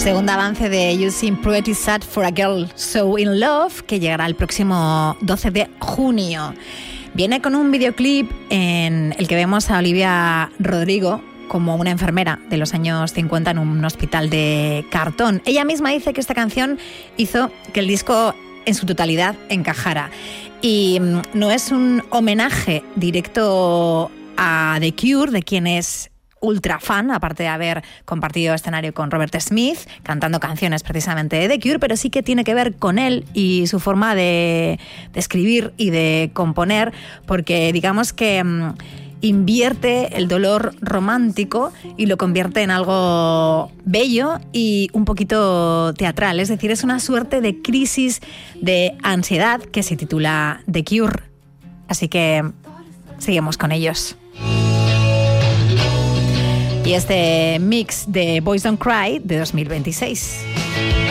Segundo avance de You Seem Pretty Sad for a Girl So In Love, que llegará el próximo 12 de junio. Viene con un videoclip en el que vemos a Olivia Rodrigo como una enfermera de los años 50 en un hospital de cartón. Ella misma dice que esta canción hizo que el disco en su totalidad encajara. Y no es un homenaje directo a The Cure, de quien es ultra fan, aparte de haber compartido escenario con Robert Smith, cantando canciones precisamente de The Cure, pero sí que tiene que ver con él y su forma de escribir y de componer, porque digamos que invierte el dolor romántico y lo convierte en algo bello y un poquito teatral. Es decir, es una suerte de crisis de ansiedad que se titula The Cure. Así que seguimos con ellos. Y este mix de Boys Don't Cry de 2026.